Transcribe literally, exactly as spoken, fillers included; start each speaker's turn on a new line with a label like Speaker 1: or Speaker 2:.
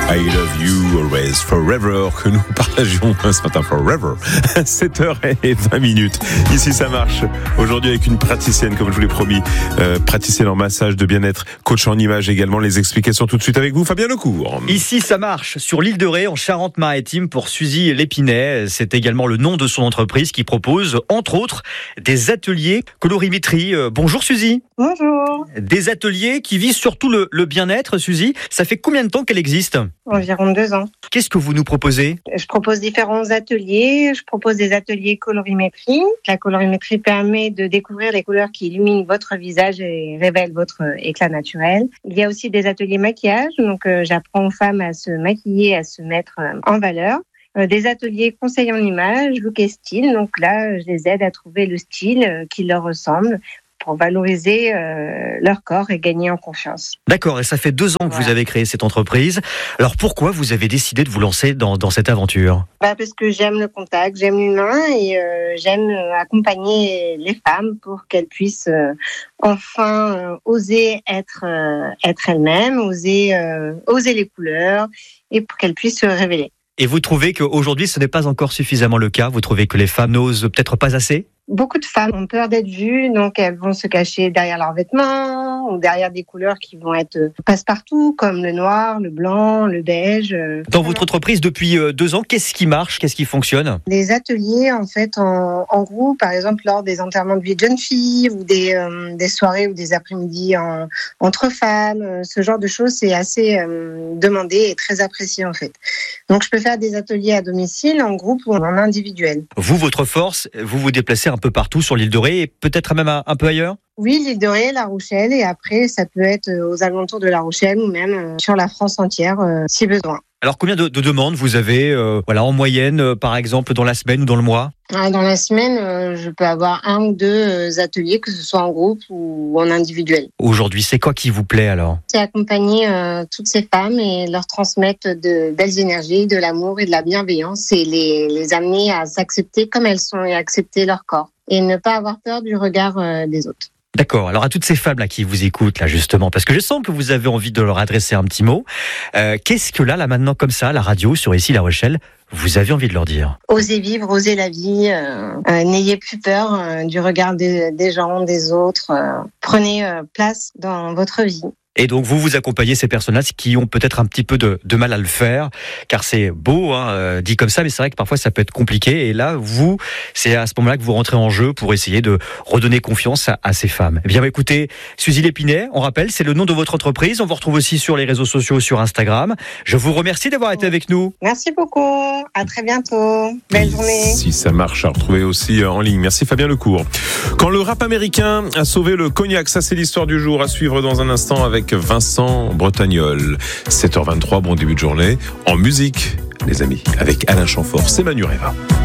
Speaker 1: I love you always, forever, que nous partagions ce matin, forever. sept heures vingt minutes. Ici, ça marche. Aujourd'hui, avec une praticienne, comme je vous l'ai promis, euh, praticienne en massage de bien-être, coach en image également. Les explications tout de suite avec vous, Fabien Lecourt.
Speaker 2: Ici, ça marche. Sur l'île de Ré, en Charente-Maritime, pour Suzy Lépinet. C'est également le nom de son entreprise qui propose, entre autres, des ateliers colorimétrie. Euh, bonjour, Suzy.
Speaker 3: Bonjour.
Speaker 2: Des ateliers qui visent surtout le, le bien-être, Suzy. Ça fait combien de temps qu'elle existe ?
Speaker 3: Environ deux ans.
Speaker 2: Qu'est-ce que vous nous proposez ?
Speaker 3: Je propose différents ateliers. Je propose des ateliers colorimétrie. La colorimétrie permet de découvrir les couleurs qui illuminent votre visage et révèlent votre éclat naturel. Il y a aussi des ateliers maquillage. Donc, euh, j'apprends aux femmes à se maquiller, à se mettre euh, en valeur. Euh, des ateliers conseils en image, look et style. Donc là, je les aide à trouver le style euh, qui leur ressemble, pour valoriser euh, leur corps et gagner en confiance.
Speaker 2: D'accord, et ça fait deux ans que voilà. Vous avez créé cette entreprise. Alors pourquoi vous avez décidé de vous lancer dans, dans cette aventure ?
Speaker 3: Bah parce que j'aime le contact, j'aime l'humain et euh, j'aime accompagner les femmes pour qu'elles puissent euh, enfin euh, oser être, euh, être elles-mêmes, oser, euh, oser les couleurs et pour qu'elles puissent se révéler.
Speaker 2: Et vous trouvez qu'aujourd'hui ce n'est pas encore suffisamment le cas ? Vous trouvez que les femmes n'osent peut-être pas assez ?
Speaker 3: Beaucoup de femmes ont peur d'être vues, donc elles vont se cacher derrière leurs vêtements ou derrière des couleurs qui vont être passe-partout, comme le noir, le blanc, le beige.
Speaker 2: Dans votre entreprise, depuis deux ans, qu'est-ce qui marche ? Qu'est-ce qui fonctionne ?
Speaker 3: Des ateliers, en fait, en, en groupe, par exemple, lors des enterrements de vie de jeunes filles ou des, euh, des soirées ou des après-midi en, entre femmes. Ce genre de choses, c'est assez euh, demandé et très apprécié, en fait. Donc, je peux faire des ateliers à domicile, en groupe ou en individuel.
Speaker 2: Vous, votre force, vous vous déplacez un un peu partout sur l'île de Ré et peut-être même un, un peu ailleurs ?
Speaker 3: Oui, l'île de Ré, La Rochelle et après ça peut être aux alentours de La Rochelle ou même sur la France entière euh, si besoin.
Speaker 2: Alors combien de, de demandes vous avez euh, voilà, en moyenne euh, par exemple dans la semaine ou dans le mois ?
Speaker 3: Dans la semaine, euh, je peux avoir un ou deux euh, ateliers, que ce soit en groupe ou en individuel.
Speaker 2: Aujourd'hui, c'est quoi qui vous plaît alors ?
Speaker 3: C'est accompagner euh, toutes ces femmes et leur transmettre de belles énergies, de l'amour et de la bienveillance et les, les amener à s'accepter comme elles sont et accepter leur corps et ne pas avoir peur du regard euh, des autres.
Speaker 2: D'accord. Alors à toutes ces femmes là qui vous écoutent là justement, parce que je sens que vous avez envie de leur adresser un petit mot. Euh, qu'est-ce que là, là maintenant comme ça, la radio sur ici La Rochelle, vous avez envie de leur dire ?
Speaker 3: Osez vivre, osez la vie. Euh, euh, n'ayez plus peur euh, du regard des, des gens, des autres. Euh, prenez euh, place dans votre vie.
Speaker 2: Et donc, vous vous accompagnez ces personnes-là qui ont peut-être un petit peu de, de mal à le faire, car c'est beau, hein, euh, dit comme ça, mais c'est vrai que parfois ça peut être compliqué. Et là, vous, c'est à ce moment-là que vous rentrez en jeu pour essayer de redonner confiance à, à ces femmes. Eh bien, écoutez, Suzy Lépinet, on rappelle, c'est le nom de votre entreprise. On vous retrouve aussi sur les réseaux sociaux, sur Instagram. Je vous remercie d'avoir été avec nous.
Speaker 3: Merci beaucoup. À très bientôt. Belle journée.
Speaker 1: Si ça marche, à retrouver aussi en ligne. Merci Fabien Lecourt. Quand le rap américain a sauvé le cognac, ça c'est l'histoire du jour à suivre dans un instant avec Vincent Bretagnol. sept heures vingt-trois, bon début de journée. En musique, les amis, avec Alain Chamfort, c'est Manu Reva.